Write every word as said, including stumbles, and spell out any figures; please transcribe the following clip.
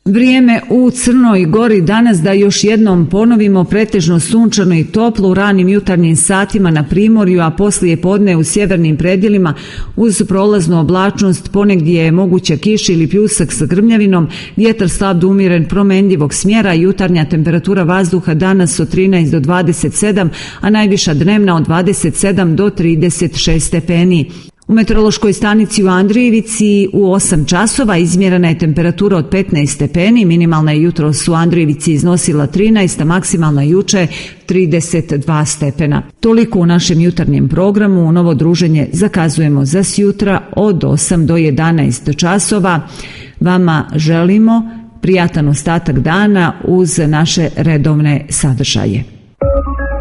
Vrijeme u Crnoj Gori danas, da još jednom ponovimo, pretežno sunčano i toplo u ranim jutarnjim satima na primorju, a poslije podne u sjevernim predjelima uz prolaznu oblačnost, ponegdje je moguća kiša ili pljusak sa grmljavinom, vjetar slab do umjeren promenljivog smjera, jutarnja temperatura vazduha danas od trinaest do dvadeset sedam, a najviša dnevna od dvadeset sedam do trideset šest stepeni. U meteorološkoj stanici u Andrijevici u osam časova izmjerena je temperatura od petnaest stepeni, minimalna je jutros u Andrijevici iznosila trinaest, a maksimalna juče trideset dva stepena. Toliko u našem jutarnjem programu. Novo druženje zakazujemo za sjutra od osam do jedanaest časova. Vama želimo prijatan ostatak dana uz naše redovne sadržaje.